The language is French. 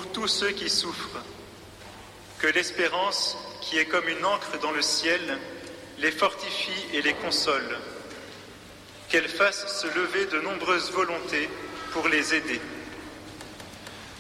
pour tous ceux qui souffrent. Que l'espérance, qui est comme une ancre dans le ciel, les fortifie et les console. Qu'elle fasse se lever de nombreuses volontés pour les aider.